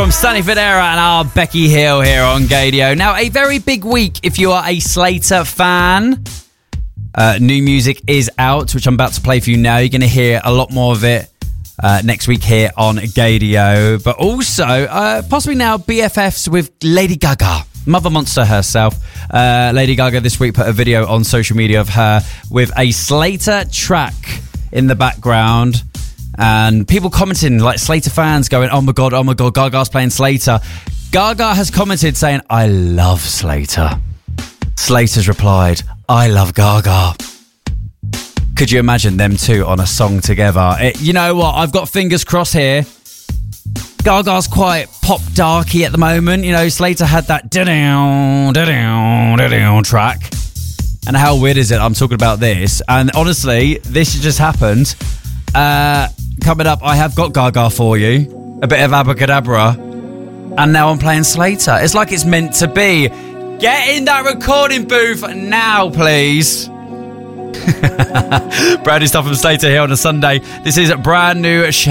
from Stanley Federa and our Becky Hill here on Gaydio. Now, a very big week if you are a Slater fan. New music is out, which I'm about to play for you now. You're going to hear a lot more of it next week here on Gaydio. But also, possibly now, BFFs with Lady Gaga. Mother Monster herself. Lady Gaga this week put a video on social media of her with a Slater track in the background. And people commenting, like Slater fans going, oh my God, Gaga's playing Slater. Gaga has commented saying, I love Slater. Slater's replied, I love Gaga. Could you imagine them two on a song together? You know what? I've got fingers crossed here. Gaga's quite pop darky at the moment. You know, Slater had that track. And how weird is it? I'm talking about this. And honestly, this just happened. Coming up, I have got Gaga for you. A bit of Abracadabra. And now I'm playing Slater. It's like it's meant to be. Get in that recording booth now, please. Brand new stuff from Slater here on a Sunday. This is a brand new